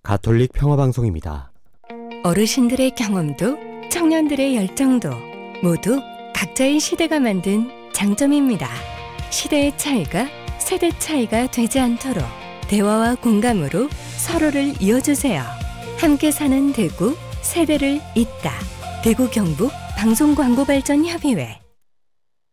가톨릭 평화방송입니다. 어르신들의 경험도 청년들의 열정도 모두 각자의 시대가 만든 장점입니다. 시대의 차이가 세대 차이가 되지 않도록 대화와 공감으로 서로를 이어주세요. 함께 사는 대구 세대를 잇다. 대구 경북 방송광고발전협의회